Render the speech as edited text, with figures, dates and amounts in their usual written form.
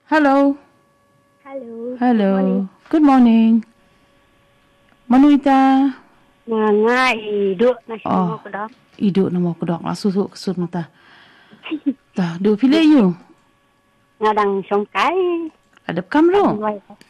Hello. Hello. Hello. Good morning. Good morning. Manu ita? Nga iduk nasi Oh, mo ko dong. iduk nama kedok lah susuk kesut mata. Tah, do pilih you. Nga dang song kai. Adap kam lo.